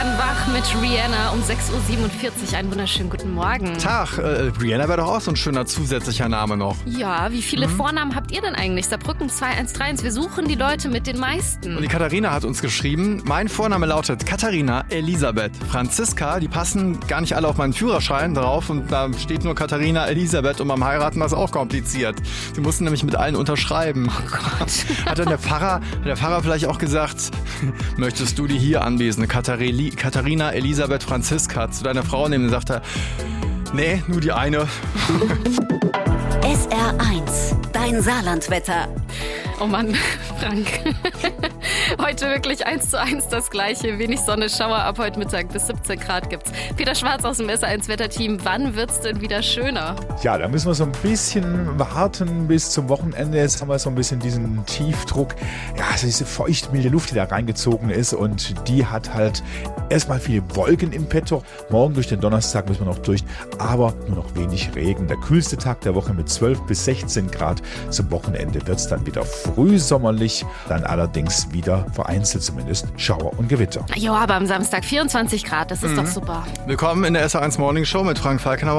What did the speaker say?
werden wach mit Rihanna um 6.47 Uhr. Einen wunderschönen guten Morgen. Tag, Rihanna wäre doch auch so ein schöner zusätzlicher Name noch. Ja, wie viele Vornamen habt ihr denn eigentlich? Saarbrücken 2131. Wir suchen die Leute mit den meisten. Und die Katharina hat uns geschrieben, mein Vorname lautet Katharina Elisabeth. Franziska, die passen gar nicht alle auf meinen Führerschein drauf und da steht nur Katharina Elisabeth und beim Heiraten war es auch kompliziert. Sie mussten nämlich mit allen unterschreiben. Oh Gott. Hat dann der Pfarrer vielleicht auch gesagt, möchtest du die hier anwesende Katharina Elisabeth Franziska zu deiner Frau nehmen? Dann sagt er, nee, nur die eine. SR1, dein Saarlandwetter. Oh Mann, Frank. Heute wirklich 1:1 das Gleiche. Wenig Sonne, Schauer ab heute Mittag bis 17 Grad gibt's. Peter Schwarz aus dem SR1 Wetterteam. Wann wird's denn wieder schöner? Ja, da müssen wir so ein bisschen warten bis zum Wochenende. Jetzt haben wir so ein bisschen diesen Tiefdruck. Ja, also diese feucht-milde Luft, die da reingezogen ist und die hat halt erstmal viele Wolken im Petto. Morgen durch den Donnerstag müssen wir noch durch, aber nur noch wenig Regen. Der kühlste Tag der Woche mit 12 bis 16 Grad. Zum Wochenende wird's dann wieder frühsommerlich, dann allerdings wieder vereinzelt zumindest Schauer und Gewitter. Ja, aber am Samstag 24 Grad, das ist doch super. Willkommen in der SR1 Morning Show mit Frank Falkenauer.